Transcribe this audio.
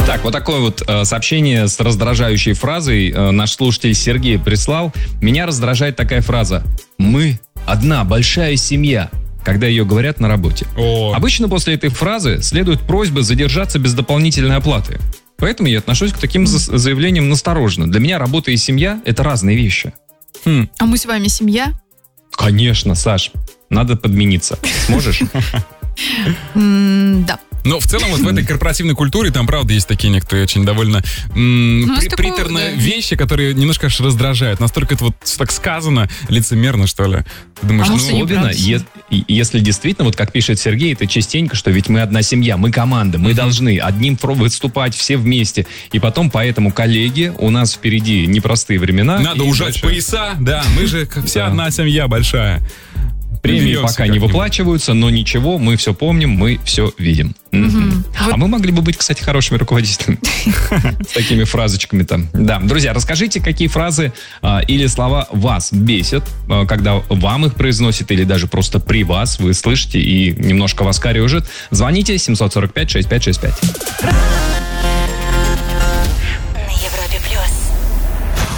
Так, вот такое вот сообщение с раздражающей фразой наш слушатель Сергей прислал. Меня раздражает такая фраза: «Мы одна большая семья», когда ее говорят на работе. Обычно после этой фразы следует просьба задержаться без дополнительной оплаты. Поэтому я отношусь к таким заявлениям настороженно. Для меня работа и семья — это разные вещи. А мы с вами семья? Конечно, Саш. Надо подмениться. Сможешь? Да. Но в целом вот в этой корпоративной культуре там, правда, есть такие некоторые очень довольно приторные вещи, которые немножко аж раздражают. Настолько это вот так сказано лицемерно, что ли. Ты думаешь, особенно, если действительно, вот как пишет Сергей, это частенько, что ведь мы одна семья, мы команда, мы должны одним выступать все вместе. И потом, поэтому, коллеги, у нас впереди непростые времена. Надо ужать пояса, да, мы же вся одна семья большая. Премии пока не выплачиваются, но ничего, мы все помним, мы все видим. А мы могли бы быть, кстати, хорошими руководителями с такими фразочками там. Да, друзья, расскажите, какие фразы или слова вас бесят, когда вам их произносят, или даже просто при вас вы слышите и немножко вас корежит. Звоните 745-6565.